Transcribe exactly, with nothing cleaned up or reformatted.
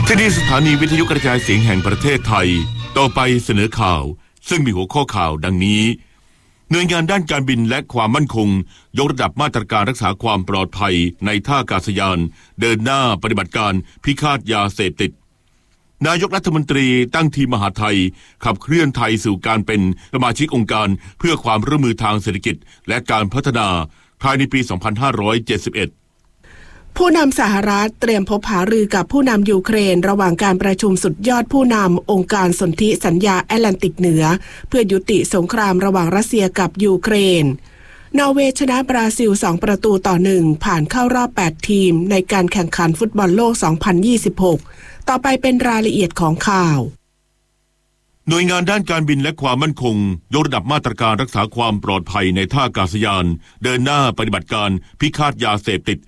ที่นี่สถานีวิทยุกระจายเสียงแห่งประเทศไทยต่อไปเสนอข่าวซึ่งมีหัวข้อข่าวดังนี้หน่วยงานด้านการบินและความมั่นคงยกระดับมาตรการรักษาความปลอดภัยในท่าอากาศยานเดินหน้าปฏิบัติการพิฆาตยาเสพติดนายกรัฐมนตรีตั้งทีมมหาไทยขับเคลื่อนไทยสู่การเป็นสมาชิกองค์การเพื่อความร่วมมือทางเศรษฐกิจและการพัฒนาภายในปี สองพันห้าร้อยเจ็ดสิบเอ็ดผู้นำสหรัฐเตรียมพบหารือกับผู้นำยูเครนระหว่างการประชุมสุดยอดผู้นำองค์การสนธิสัญญาแอตแลนติกเหนือเพื่อยุติสงครามระหว่างรัสเซียกับยูเครนนอร์เวย์ชนะบราซิลสองประตูต่อหนึ่งผ่านเข้ารอบแปดทีมในการแข่งขันฟุตบอลโลกสองพันยี่สิบหกต่อไปเป็นรายละเอียดของข่าวหน่วยงานด้านการบินและความมั่นคงยกระดับมาตรการรักษาความปลอดภัยในท่าอากาศยานเดินหน้าปฏิบัติการพิฆาตยาเสพติด